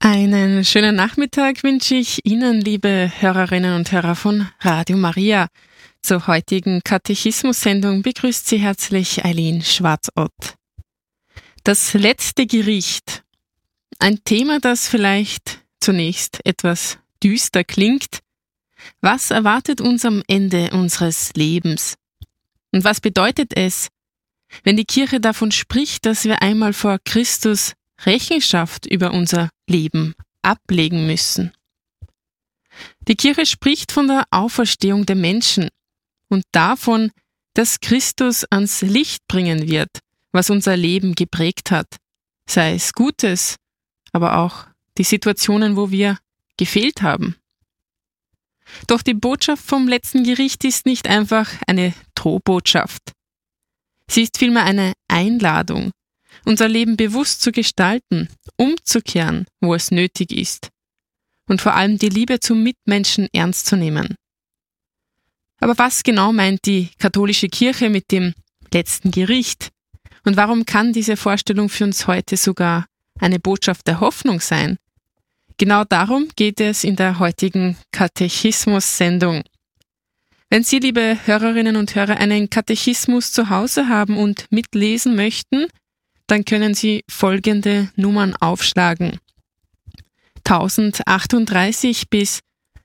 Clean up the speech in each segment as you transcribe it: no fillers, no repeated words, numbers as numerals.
Einen schönen Nachmittag wünsche ich Ihnen, liebe Hörerinnen und Hörer von Radio Maria. Zur heutigen Katechismus-Sendung begrüßt Sie herzlich Eileen Schwarzott. Das letzte Gericht. Ein Thema, das vielleicht zunächst etwas düster klingt. Was erwartet uns am Ende unseres Lebens? Und was bedeutet es, wenn die Kirche davon spricht, dass wir einmal vor Christus Rechenschaft über unser Leben ablegen müssen? Die Kirche spricht von der Auferstehung der Menschen und davon, dass Christus ans Licht bringen wird, was unser Leben geprägt hat, sei es Gutes, aber auch die Situationen, wo wir gefehlt haben. Doch die Botschaft vom letzten Gericht ist nicht einfach eine Drohbotschaft. Sie ist vielmehr eine Einladung, unser Leben bewusst zu gestalten, umzukehren, wo es nötig ist und vor allem die Liebe zum Mitmenschen ernst zu nehmen. Aber was genau meint die katholische Kirche mit dem letzten Gericht? Und warum kann diese Vorstellung für uns heute sogar eine Botschaft der Hoffnung sein? Genau darum geht es in der heutigen Katechismus-Sendung. Wenn Sie, liebe Hörerinnen und Hörer, einen Katechismus zu Hause haben und mitlesen möchten, dann können Sie folgende Nummern aufschlagen: 1038 bis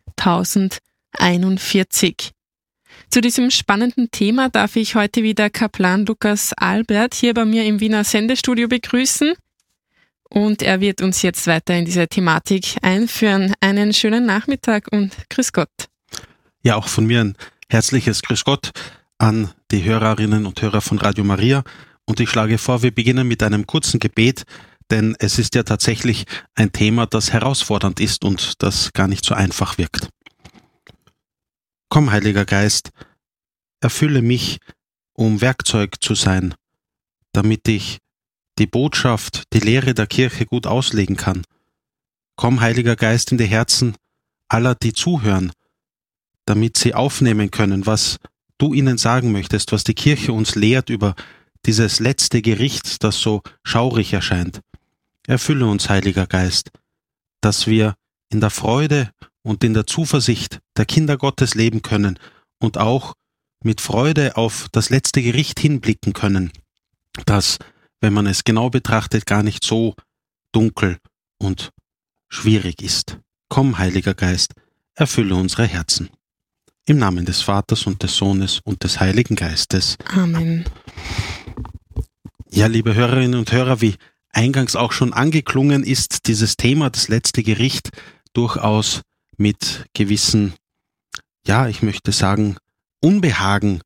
1041. Zu diesem spannenden Thema darf ich heute wieder Kaplan Lukas Albert hier bei mir im Wiener Sendestudio begrüßen. Und er wird uns jetzt weiter in diese Thematik einführen. Einen schönen Nachmittag und Grüß Gott. Ja, auch von mir ein herzliches Grüß Gott an die Hörerinnen und Hörer von Radio Maria. Und ich schlage vor, wir beginnen mit einem kurzen Gebet, denn es ist ja tatsächlich ein Thema, das herausfordernd ist und das gar nicht so einfach wirkt. Komm, Heiliger Geist, erfülle mich, um Werkzeug zu sein, damit ich die Botschaft, die Lehre der Kirche gut auslegen kann. Komm, Heiliger Geist, in die Herzen aller, die zuhören, damit sie aufnehmen können, was du ihnen sagen möchtest, was die Kirche uns lehrt über dieses letzte Gericht, das so schaurig erscheint. Erfülle uns, Heiliger Geist, dass wir in der Freude und in der Zuversicht der Kinder Gottes leben können und auch mit Freude auf das letzte Gericht hinblicken können, das, wenn man es genau betrachtet, gar nicht so dunkel und schwierig ist. Komm, Heiliger Geist, erfülle unsere Herzen. Im Namen des Vaters und des Sohnes und des Heiligen Geistes. Amen. Ja, liebe Hörerinnen und Hörer, wie eingangs auch schon angeklungen ist, dieses Thema, das letzte Gericht, durchaus mit gewissen, ja, ich möchte sagen, Unbehagen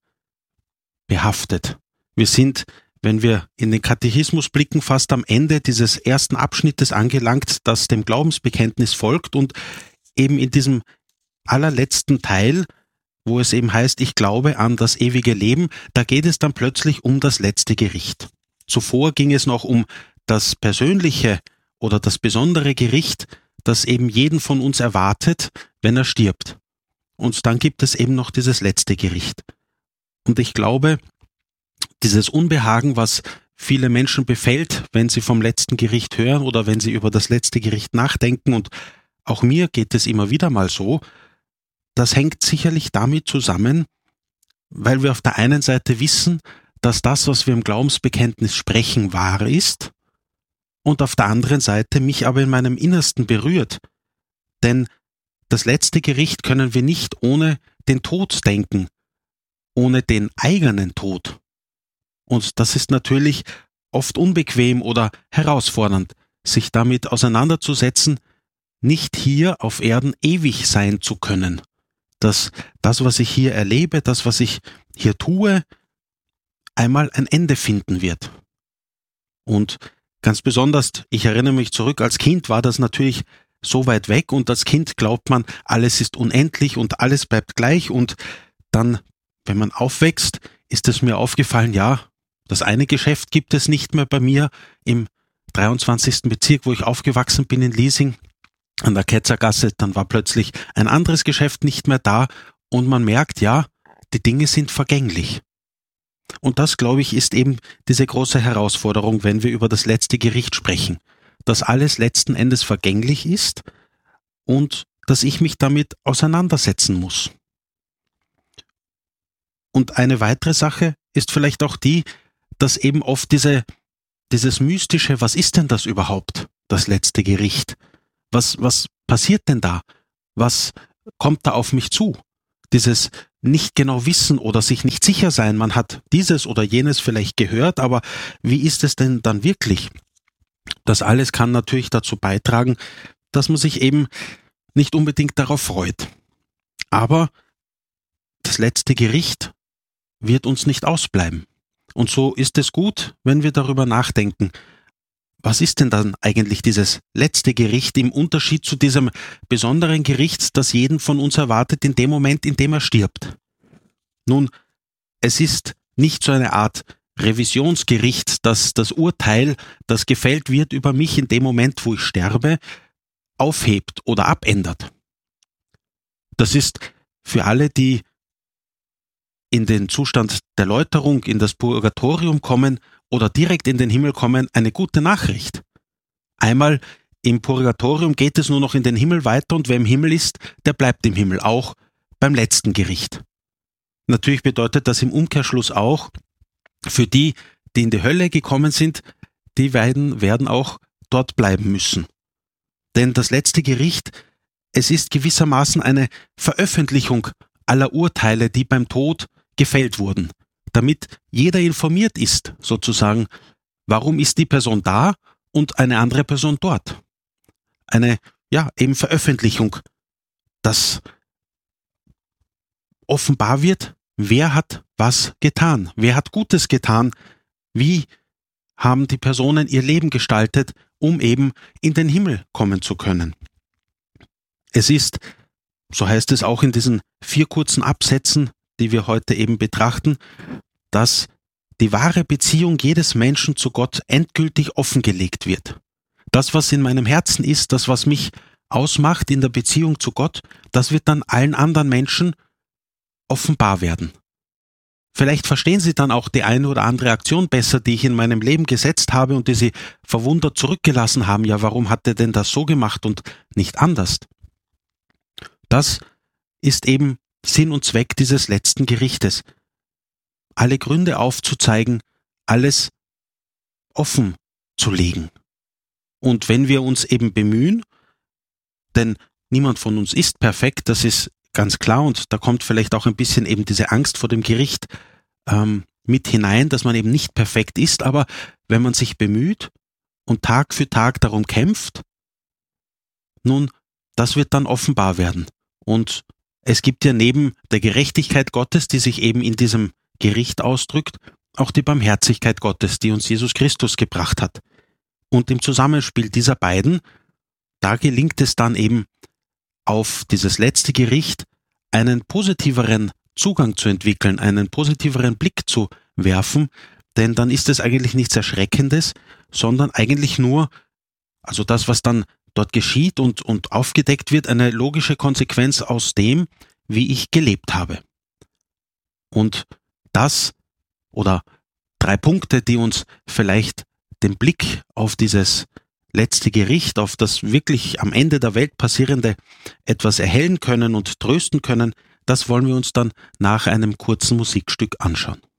behaftet. Wir sind, wenn wir in den Katechismus blicken, fast am Ende dieses ersten Abschnittes angelangt, das dem Glaubensbekenntnis folgt, und eben in diesem allerletzten Teil, wo es eben heißt, ich glaube an das ewige Leben, da geht es dann plötzlich um das letzte Gericht. Zuvor ging es noch um das persönliche oder das besondere Gericht, das eben jeden von uns erwartet, wenn er stirbt. Und dann gibt es eben noch dieses letzte Gericht. Und ich glaube, dieses Unbehagen, was viele Menschen befällt, wenn sie vom letzten Gericht hören oder wenn sie über das letzte Gericht nachdenken, und auch mir geht es immer wieder mal so, das hängt sicherlich damit zusammen, weil wir auf der einen Seite wissen, dass das, was wir im Glaubensbekenntnis sprechen, wahr ist, und auf der anderen Seite mich aber in meinem Innersten berührt. Denn das letzte Gericht können wir nicht ohne den Tod denken, ohne den eigenen Tod. Und das ist natürlich oft unbequem oder herausfordernd, sich damit auseinanderzusetzen, nicht hier auf Erden ewig sein zu können. Dass das, was ich hier erlebe, das, was ich hier tue, einmal ein Ende finden wird. Und ganz besonders, ich erinnere mich zurück, als Kind war das natürlich so weit weg, und als Kind glaubt man, alles ist unendlich und alles bleibt gleich, und dann, wenn man aufwächst, ist es mir aufgefallen, ja, das eine Geschäft gibt es nicht mehr bei mir im 23. Bezirk, wo ich aufgewachsen bin, in Liesing, an der Ketzergasse, dann war plötzlich ein anderes Geschäft nicht mehr da, und man merkt, ja, die Dinge sind vergänglich. Und das, glaube ich, ist eben diese große Herausforderung, wenn wir über das letzte Gericht sprechen, dass alles letzten Endes vergänglich ist und dass ich mich damit auseinandersetzen muss. Und eine weitere Sache ist vielleicht auch die, dass eben oft dieses mystische, was ist denn das überhaupt, das letzte Gericht? Was passiert denn da? Was kommt da auf mich zu? Dieses nicht genau wissen oder sich nicht sicher sein, man hat dieses oder jenes vielleicht gehört, aber wie ist es denn dann wirklich? Das alles kann natürlich dazu beitragen, dass man sich eben nicht unbedingt darauf freut. Aber das letzte Gericht wird uns nicht ausbleiben. Und so ist es gut, wenn wir darüber nachdenken, was ist denn dann eigentlich dieses letzte Gericht im Unterschied zu diesem besonderen Gericht, das jeden von uns erwartet in dem Moment, in dem er stirbt? Nun, es ist nicht so eine Art Revisionsgericht, das das Urteil, das gefällt wird über mich in dem Moment, wo ich sterbe, aufhebt oder abändert. Das ist für alle, die in den Zustand der Läuterung, in das Purgatorium kommen oder direkt in den Himmel kommen, eine gute Nachricht. Einmal im Purgatorium geht es nur noch in den Himmel weiter und wer im Himmel ist, der bleibt im Himmel, auch beim letzten Gericht. Natürlich bedeutet das im Umkehrschluss auch, für die, die in die Hölle gekommen sind, die werden auch dort bleiben müssen. Denn das letzte Gericht, es ist gewissermaßen eine Veröffentlichung aller Urteile, die beim Tod gefällt wurden, damit jeder informiert ist, sozusagen, warum ist die Person da und eine andere Person dort. Eine, eben Veröffentlichung, dass offenbar wird, wer hat was getan, wer hat Gutes getan, wie haben die Personen ihr Leben gestaltet, um eben in den Himmel kommen zu können. Es ist, so heißt es auch in diesen 4 kurzen Absätzen, die wir heute eben betrachten, dass die wahre Beziehung jedes Menschen zu Gott endgültig offengelegt wird. Das, was in meinem Herzen ist, das, was mich ausmacht in der Beziehung zu Gott, das wird dann allen anderen Menschen offenbar werden. Vielleicht verstehen Sie dann auch die eine oder andere Aktion besser, die ich in meinem Leben gesetzt habe und die Sie verwundert zurückgelassen haben. Ja, warum hat er denn das so gemacht und nicht anders? Das ist eben Sinn und Zweck dieses letzten Gerichtes. Alle Gründe aufzuzeigen, alles offen zu legen. Und wenn wir uns eben bemühen, denn niemand von uns ist perfekt, das ist ganz klar und da kommt vielleicht auch ein bisschen eben diese Angst vor dem Gericht mit hinein, dass man eben nicht perfekt ist, aber wenn man sich bemüht und Tag für Tag darum kämpft, nun, das wird dann offenbar werden. Und es gibt ja neben der Gerechtigkeit Gottes, die sich eben in diesem Gericht ausdrückt, auch die Barmherzigkeit Gottes, die uns Jesus Christus gebracht hat. Und im Zusammenspiel dieser beiden, da gelingt es dann eben, auf dieses letzte Gericht einen positiveren Zugang zu entwickeln, einen positiveren Blick zu werfen, denn dann ist es eigentlich nichts Erschreckendes, sondern eigentlich nur, also das, was dann dort geschieht und aufgedeckt wird, eine logische Konsequenz aus dem, wie ich gelebt habe. Und das oder 3 Punkte, die uns vielleicht den Blick auf dieses letzte Gericht, auf das wirklich am Ende der Welt passierende etwas erhellen können und trösten können, das wollen wir uns dann nach einem kurzen Musikstück anschauen.